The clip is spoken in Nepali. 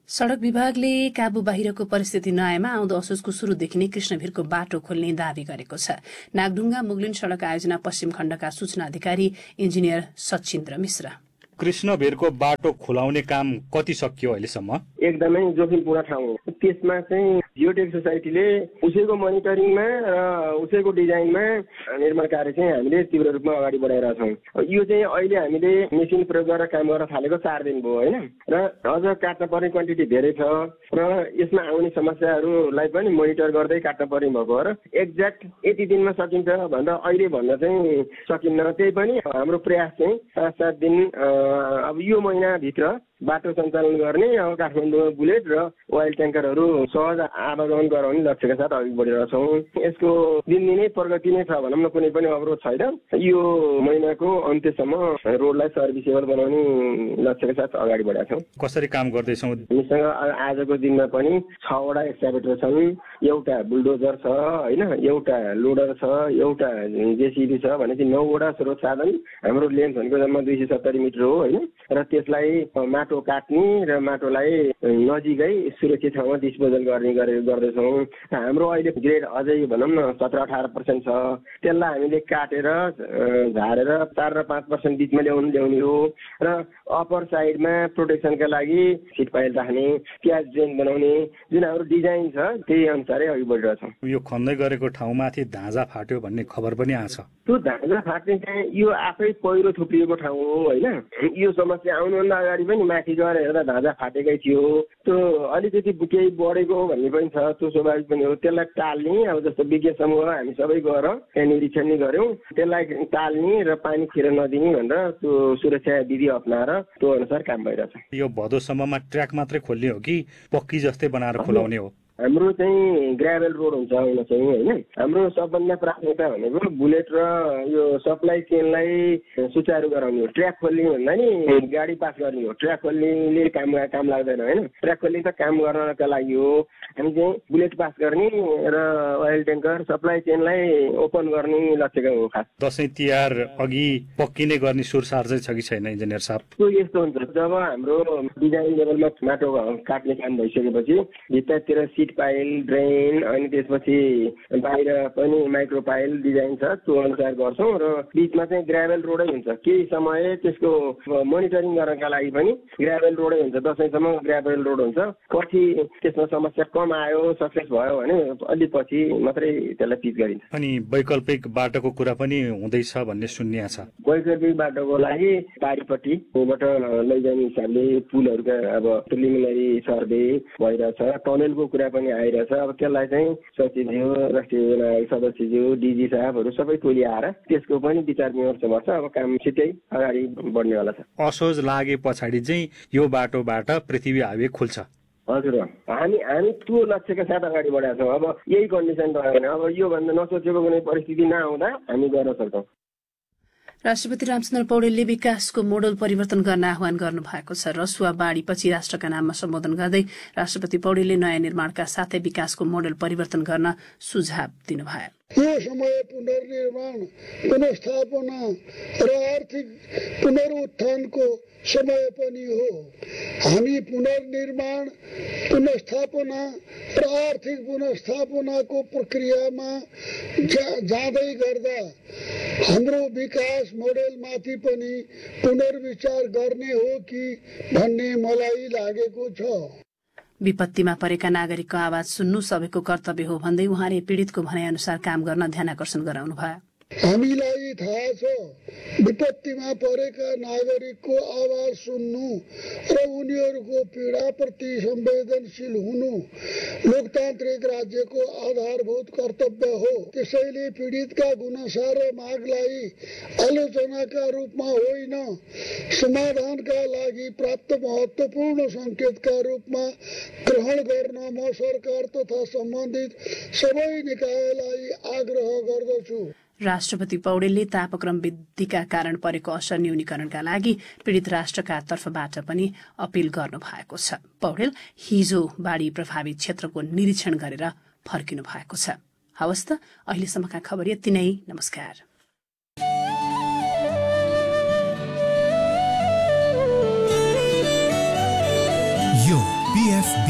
सडक विभागले काबु बाहिरको परिस्थिति नआएमा आउँदो असोजको सुरुदेखि नै कृष्णभिरको बाटो खोल्ने दावी गरेको छ। नागढुङ्गा मुगलिन सडक आयोजना पश्चिम खण्डका सूचना अधिकारी इन्जिनियर सचिन्द्र मिश्र। कृष्णभिरको बाटो खुलाउने काम कति सकियो अहिलेसम्म? एकदमै जोखिमपूर्ण ठाउँ हो। त्यसमा चाहिँ जियोटेक सोसाइटीले उसैको मोनिटरिङमा र उसैको डिजाइनमा निर्माण कार्य चाहिँ हामीले तीव्र रूपमा अगाडि बढाइरहेका छौँ। यो चाहिँ अहिले हामीले मेसिन प्रयोग गरेर काम गर्न थालेको 4 दिन भयो होइन, र अझ काट्न पर्ने क्वान्टिटी धेरै छ र यसमा आउने समस्याहरूलाई पनि मोनिटर गर्दै काट्न पर्ने भएको हो र एक्ज्याक्ट यति दिनमा सकिन्छ भन्दा अहिले भन्न चाहिँ सकिन्न। त्यही पनि हाम्रो प्रयास चाहिँ 5-7 दिन अब यो महिनाभित्र बाटो सञ्चालन गर्ने अब काठमाडौँमा बुलेट र ओइल ट्याङ्करहरू सहज आवागमन गराउने लक्ष्यका साथ अघि बढिरहेका छौँ। यसको दिनदिनै प्रगति नै छ भनौँ न, कुनै पनि अवरोध छैन। यो महिनाको अन्त्यसम्म रोडलाई सर्भिसेबल बनाउने लक्ष्यका साथ अगाडि बढेका छौँ। कसरी काम गर्दैछौँ? हामीसँग आजको दिनमा पनि 6 वटा एक्सकाभेटर छन्, एउटा बुलडोजर छ होइन, एउटा लोडर छ, एउटा जेसिबी छ भनेपछि 9 वटा स्रोत साधन। हाम्रो लेन्थ भनेको जम्मा 270 मिटर हो होइन, र त्यसलाई माटो काट्ने र माटोलाई नजिकै सुरक्षित ठाउँमा डिस्पोजल गर्ने गर्दैछौँ। हाम्रो अहिले ग्रेड अझै भनौँ न 17-18% छ। त्यसलाई हामीले काटेर झारेर 4 र 5% बिचमा ल्याउने हो र अप्पर साइडमा प्रोटेक्सनका लागि सिट पाइल राख्ने, प्याज ड्रेन बनाउने जुन हाम्रो डिजाइन छ त्यही अनुसारै अघि बढिरहेको छ। यो खन्दै गरेको ठाउँमाथि धाँजा फाट्यो भन्ने खबर पनि आछ। त्यो धाँजा फाट्ने चाहिँ यो आफै पहिरो थुप्रिएको ठाउँ हो होइन। यो समस्या आउनुभन्दा अगाडि पनि माथि गएर हेर्दा धाँजा फाटेकै थियो। त्यो अलिकति केही बढेको हो भन्ने पनि छ, त्यो स्वाभाविक पनि हो। त्यसलाई टाल्ने अब जस्तो विज्ञ समूह हामी सबै गएर त्यहाँ निरीक्षण नै गऱ्यौँ। त्यसलाई टाल्ने र पानी फिर नदिने भनेर त्यो सुरक्षा विधि अप्नाएर त्यो अनुसार काम भइरहेछ। यो भदौसम्ममा ट्र्याक मात्रै खोल्ने हो कि पक्की जस्तै बनाएर खुलाउने हो? हाम्रो चाहिँ ग्राभल रोड हुन्छ हुन चाहिँ होइन। हाम्रो सबभन्दा प्राथमिकता भनेको बुलेट र यो सप्लाई चेनलाई सुचारू गराउने हो। ट्र्याक खोल्ने भन्दा नि गाडी पास गर्ने हो। ट्र्याक खोल्नेले काम लाग्दैन होइन। ट्र्याक खोल्ने त काम गर्नका लागि हो। हामी चाहिँ बुलेट पास गर्ने र ओइल ट्याङ्कर सप्लाई चेनलाई ओपन गर्ने लक्ष्यको हो खास। दसैँ तिहार अघि पक्किने गर्ने सुरसार चाहिँ छ कि छैन इन्जिनियर साहब? त्यो यस्तो हुन्छ, जब हाम्रो डिजाइन लेभलमा माटो काट्ने काम भइसकेपछि भित्रतिर सिट पाइल, ड्रेन अनि त्यसपछि बाहिर पनि माइक्रो पाइल डिजाइन छ, त्यो अनुसार गर्छौँ। र बिचमा चाहिँ ग्राभल रोडै हुन्छ। केही समय त्यसको मोनिटरिङ गर्नका लागि पनि ग्राभल रोडै हुन्छ। दसैँसम्म ग्राभल रोड हुन्छ। पछि त्यसमा समस्या कम आयो, सक्सेस भयो भने अलि पछि मात्रै त्यसलाई पिच गरिन्छ। अनि वैकल्पिक बाटोको कुरा पनि हुँदैछ भन्ने सुन्निया छ। वैकल्पिक बाटोको लागि पारिपट्टिबाट लैजाने हिसाबले पुलहरूका अब प्रिलिमिनरी सर्भे भइरहेछ। टनलको कुरा पनि आइरहेछ। अब त्यसलाई चाहिँ सचिवज्यू, राष्ट्रिय योजना सदस्यज्यू, डिजी साहबहरू सबै टोली आएर त्यसको पनि विचार विमर्श गर्छ। अब काम छिट्टै अगाडि बढ्नेवाला छ। असोज लागे पछाडि चाहिँ यो बाटोबाट पृथ्वी हाइवे खुल्छ? हजुर, हामी त्यो लक्ष्यका साथ अगाडि बढेका छौँ। अब यही कन्डिसन रहेन। अब योभन्दा नसोचेको कुनै परिस्थिति नआउँदा हामी गर्न सक्छौँ। राष्ट्रपति रामचन्द्र पौडेलले विकासको मोडल परिवर्तन गर्न आह्वान गर्नु भएको छ। रसुवा बाढीपछि राष्ट्रका नाममा सम्बोधन गर्दै राष्ट्रपति पौडेलले नयाँ निर्माणका साथै विकासको मोडल परिवर्तन गर्न सुझाव दिनुभयो। यो समय पुनर्निर्माण, पुनर्स्थापना र आर्थिक पुनरुत्थानको समय पनि हो। हामी पुनर्निर्माण, पुनर्स्थापना र आर्थिक पुनर्स्थापनाको प्रक्रियामा जाँदै गर्दा हाम्रो विकास मोडेलमाथि पनि पुनर्विचार गर्ने हो कि भन्ने मलाई लागेको छ। विपत्तिमा परेका नागरिकको आवाज सुन्नु सबैको कर्तव्य हो भन्दै उहाँले पीडितको भनाइअनुसार काम गर्न ध्यानाकर्षण गराउनुभयो। हामीलाई थाहा छ विपत्तिमा परेका नागरिकको आवाज सुन्नु र उनीहरूको पीडाप्रति संवेदनशील हुनु लोकतान्त्रिक राज्यको आधारभूत कर्तव्य हो। त्यसैले पीडितका गुनासा र मागलाई आलोचनाका रूपमा होइन, समाधानका लागि प्राप्त महत्त्वपूर्ण सङ्केतका रूपमा ग्रहण गर्न म सरकार तथा सम्बन्धित सबै निकायलाई आग्रह गर्दछु। राष्ट्रपति पौडेलले तापक्रम वृद्धिका कारण परेको असर न्यूनीकरणका लागि पीडित राष्ट्रका तर्फबाट पनि अपील गर्नु भएको छ। पौडेल हिजो बाढी प्रभावित क्षेत्रको निरीक्षण गरेर फर्किनु भएको छ। हवस् त, अहिलेसम्मका खबर यति नै। नमस्कार। यो PF